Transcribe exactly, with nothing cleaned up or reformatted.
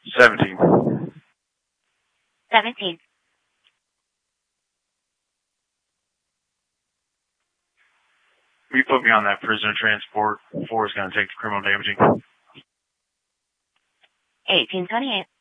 Seventeen. Seventeen. Will you put me on that prisoner transport? Four is going to take the criminal damaging. Eighteen twenty-eight.